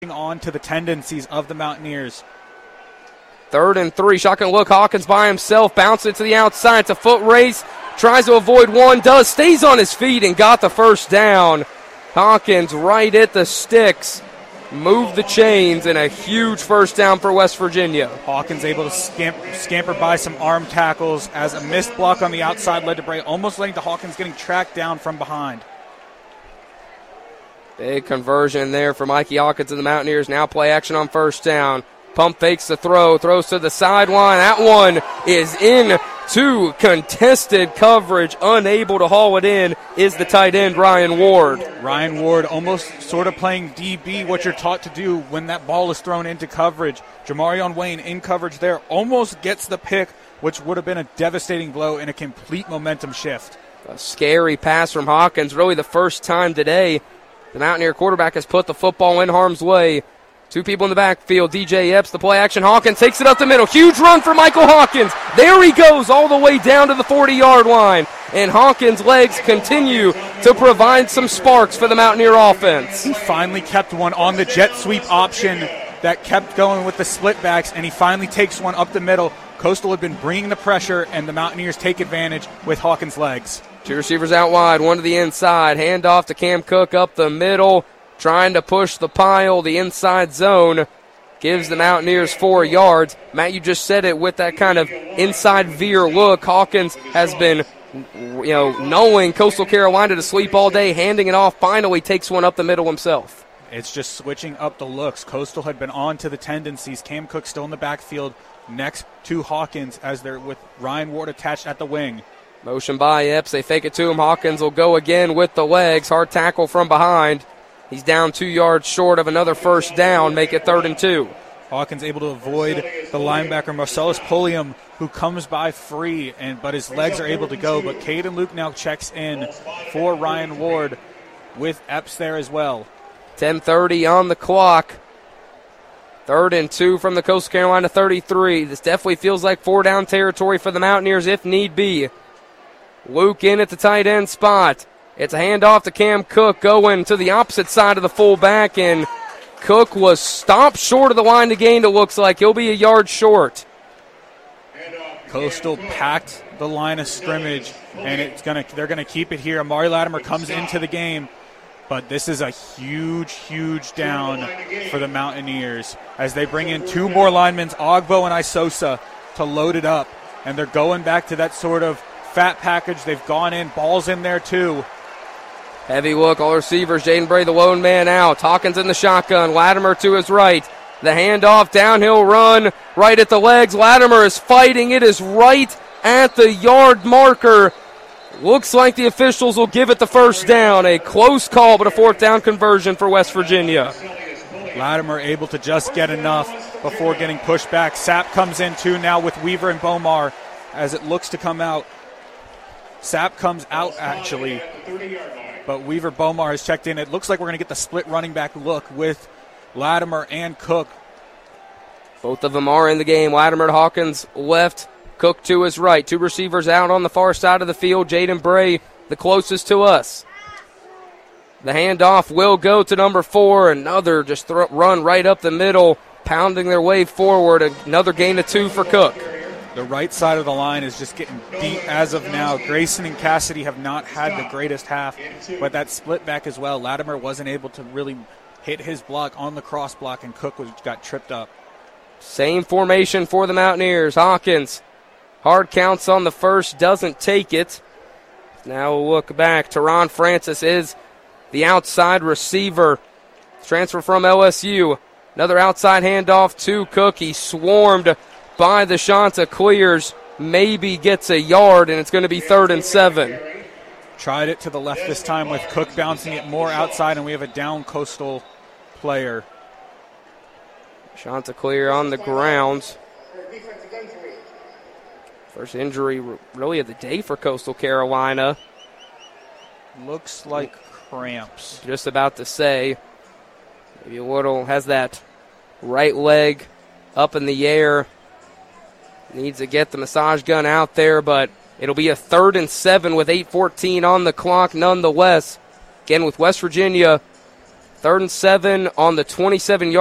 on to the tendencies of the Mountaineers. 3rd and 3. Shotgun look. Hawkins by himself. Bounce it to the outside. It's a foot race. Tries to avoid one. Does. Stays on his feet and got the first down. Hawkins right at the sticks. Moved the chains, and a huge first down for West Virginia. Hawkins able to scamper by some arm tackles as a missed block on the outside led to Bray, almost leading to Hawkins getting tracked down from behind. Big conversion there for Mikey Hawkins and the Mountaineers. Now play action on first down. Pump fakes the throw, throws to the sideline. That one is into contested coverage. Unable to haul it in is the tight end, Ryan Ward. Ryan Ward almost sort of playing DB, what you're taught to do when that ball is thrown into coverage. Jamarion Wayne in coverage there, almost gets the pick, which would have been a devastating blow and a complete momentum shift. A scary pass from Hawkins, really the first time today the Mountaineer quarterback has put the football in harm's way. Two people in the backfield. DJ Epps, the play action. Hawkins takes it up the middle. Huge run for Michael Hawkins. There he goes all the way down to the 40-yard line. And Hawkins' legs continue to provide some sparks for the Mountaineer offense. He finally kept one on the jet sweep option that kept going with the split backs, and he finally takes one up the middle. Coastal had been bringing the pressure, and the Mountaineers take advantage with Hawkins' legs. Two receivers out wide, one to the inside. Hand off to Cam Cook up the middle. Trying to push the pile, the inside zone. Gives the Mountaineers 4 yards. Matt, you just said it with that kind of inside veer look. Hawkins has been, knowing Coastal Carolina to sleep all day, handing it off, finally takes one up the middle himself. It's just switching up the looks. Coastal had been on to the tendencies. Cam Cook still in the backfield next to Hawkins as they're with Ryan Ward attached at the wing. Motion by Epps. They fake it to him. Hawkins will go again with the legs. Hard tackle from behind. He's down 2 yards short of another first down, make it 3rd and 2. Hawkins able to avoid the linebacker Marcellus Pulliam, who comes by free, but his legs are able to go. But Caden Luke now checks in for Ryan Ward with Epps there as well. 10:30 on the clock. 3rd and 2 from the Coastal Carolina 33. This definitely feels like 4-down territory for the Mountaineers if need be. Luke in at the tight end spot. It's a handoff to Cam Cook going to the opposite side of the fullback, and Cook was stopped short of the line to gain. It looks like he'll be a yard short. Coastal packed the line of scrimmage, and they're gonna keep it here. Amari Latimer comes into the game, but this is a huge down for the Mountaineers as they bring in 2 more linemen, Ogbo and Isosa, to load it up, and they're going back to that sort of fat package. They've gone in, balls in there too. Heavy look, all receivers. Jaden Bray, the lone man out. Hawkins in the shotgun. Latimer to his right. The handoff, downhill run, right at the legs. Latimer is fighting. It is right at the yard marker. Looks like the officials will give it the first down. A close call, but a 4th down conversion for West Virginia. Latimer able to just get enough before getting pushed back. Sapp comes in too now with Weaver and Bomar as it looks to come out. Sapp comes out actually, but Weaver Bomar has checked in. It looks like we're going to get the split running back look with Latimer and Cook. Both of them are in the game. Latimer to Hawkins left, Cook to his right. 2 receivers out on the far side of the field. Jaden Bray, the closest to us. The handoff will go to number 4. Another just run right up the middle, pounding their way forward. Another gain of 2 for Cook. The right side of the line is just getting beat as of now. Grayson and Cassidy have not had the greatest half, but that split back as well. Latimer wasn't able to really hit his block on the cross block, and Cook got tripped up. Same formation for the Mountaineers. Hawkins, hard counts on the first, doesn't take it. Now we'll look back. Teron Francis is the outside receiver. Transfer from LSU. Another outside handoff to Cook. He swarmed by the Shanta, clears, maybe gets a yard, and it's going to be 3rd and 7. Tried it to the left this time with Cook bouncing it more outside, and we have a down Coastal player. Shanta clear on the ground. First injury really of the day for Coastal Carolina. Looks like cramps. Just about to say. Maybe a little, has that right leg up in the air. Needs to get the massage gun out there, but it'll be a 3rd and 7 with 8:14 on the clock nonetheless. Again, with West Virginia 3rd and 7 on the 27-yard